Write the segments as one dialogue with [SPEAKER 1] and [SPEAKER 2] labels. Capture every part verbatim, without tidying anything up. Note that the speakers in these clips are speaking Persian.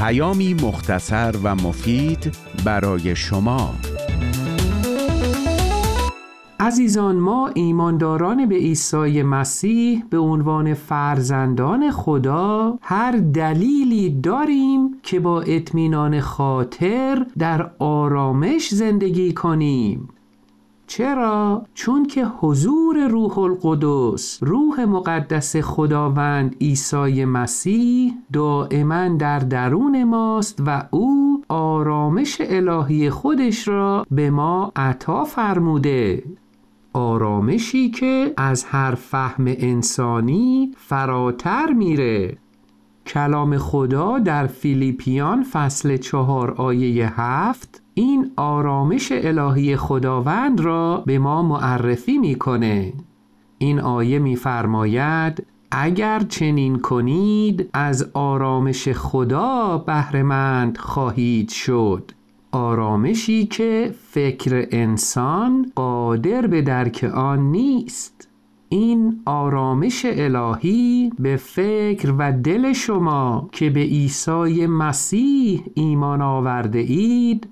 [SPEAKER 1] پیامی مختصر و مفید برای شما.
[SPEAKER 2] عزیزان، ما ایمانداران به عیسی مسیح به عنوان فرزندان خدا هر دلیلی داریم که با اطمینان خاطر در آرامش زندگی کنیم. چرا؟ چون که حضور روح القدس، روح مقدس خداوند عیسی مسیح دائما در درون ماست و او آرامش الهی خودش را به ما عطا فرموده. آرامشی که از هر فهم انسانی فراتر میره. کلام خدا در فیلیپیان فصل چهار آیه هفت این آرامش الهی خداوند را به ما معرفی میکنه. این آیه میفرماید اگر چنین کنید از آرامش خدا بهره‌مند خواهید شد. آرامشی که فکر انسان قادر به درک آن نیست. این آرامش الهی به فکر و دل شما که به عیسی مسیح ایمان آورده اید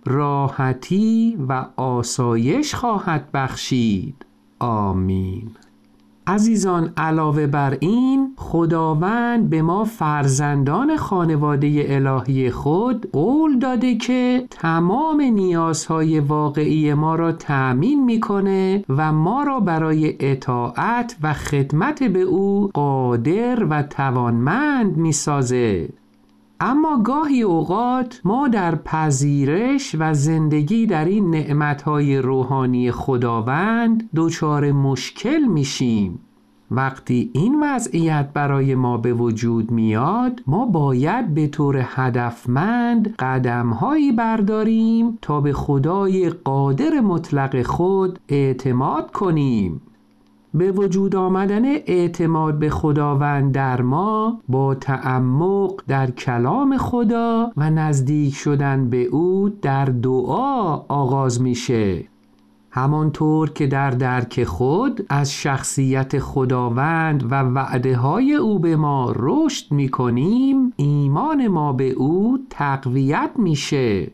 [SPEAKER 2] راحتی و آسایش خواهد بخشید. آمین. عزیزان، علاوه بر این خداوند به ما فرزندان خانواده الهی خود قول داده که تمام نیازهای واقعی ما را تأمین میکنه و ما را برای اطاعت و خدمت به او قادر و توانمند میسازه. اما گاهی اوقات ما در پذیرش و زندگی در این نعمتهای روحانی خداوند دچار مشکل میشیم. وقتی این وضعیت برای ما به وجود میاد، ما باید به طور هدفمند قدمهایی برداریم تا به خدای قادر مطلق خود اعتماد کنیم. به وجود آمدن اعتماد به خداوند در ما با تعمق در کلام خدا و نزدیک شدن به او در دعا آغاز میشه. همانطور که در درک خود از شخصیت خداوند و وعده های او به ما رشد میکنیم، ایمان ما به او تقویت میشه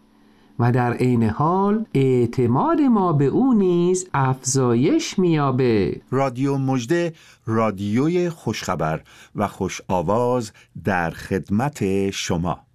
[SPEAKER 2] و در عین حال اعتماد ما به او نیز افزایش می‌یابه.
[SPEAKER 1] رادیو مژده، رادیوی خوشخبر و خوش آواز در خدمت شما.